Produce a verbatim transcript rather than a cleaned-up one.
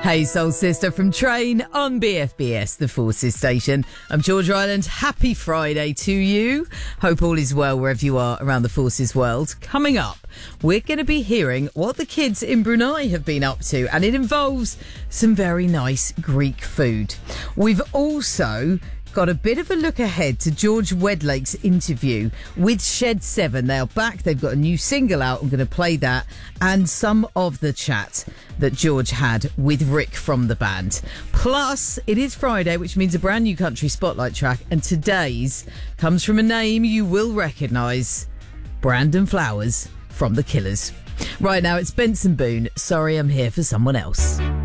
Hey Soul Sister from Train on B F B S, the Forces station. I'm Georgia Island. Happy Friday to you. Hope all is well wherever you are around the Forces world. Coming up, we're going to be hearing what the kids in Brunei have been up to, and it involves some very nice Greek food. We've also got a bit of a look ahead to George Wedlake's interview with Shed seven. They are back. They've got a new single out. I'm going to play that and some of the chat that George had with Rick from the band. Plus, it is Friday, which means a brand new country spotlight track. And today's comes from a name you will recognise, Brandon Flowers from The Killers. Right now, it's Benson Boone. Sorry, I'm here for someone else.